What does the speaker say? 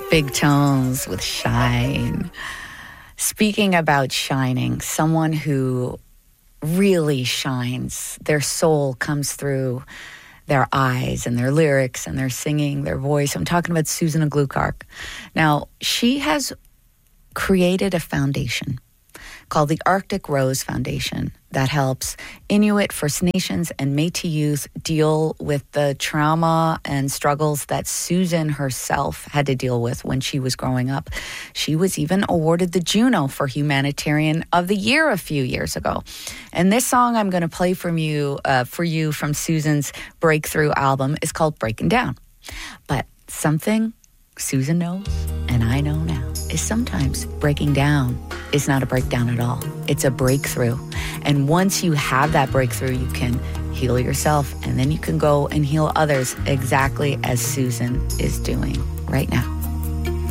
Big Tones with Shine. Speaking about shining, someone who really shines, their soul comes through their eyes and their lyrics and their singing, their voice. I'm talking about Susan Aglukark. Now, she has created a foundation called the Arctic Rose Foundation that helps Inuit, First Nations, and Métis youth deal with the trauma and struggles that Susan herself had to deal with when she was growing up. She was even awarded the Juno for Humanitarian of the Year a few years ago. And this song I'm going to play for you from Susan's Breakthrough album is called Breaking Down. But something Susan knows, and I know now, is sometimes breaking down is not a breakdown at all. It's a breakthrough. And once you have that breakthrough, you can heal yourself, and then you can go and heal others exactly as Susan is doing right now.